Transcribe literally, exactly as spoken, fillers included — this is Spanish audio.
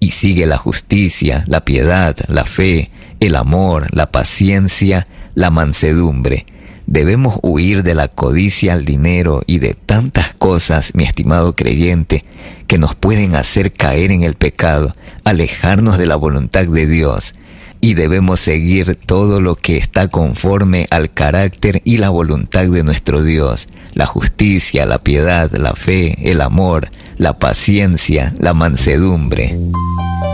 y sigue la justicia, la piedad, la fe, el amor, la paciencia, la mansedumbre. Debemos huir de la codicia al dinero y de tantas cosas, mi estimado creyente, que nos pueden hacer caer en el pecado, alejarnos de la voluntad de Dios. Y debemos seguir todo lo que está conforme al carácter y la voluntad de nuestro Dios: la justicia, la piedad, la fe, el amor, la paciencia, la mansedumbre.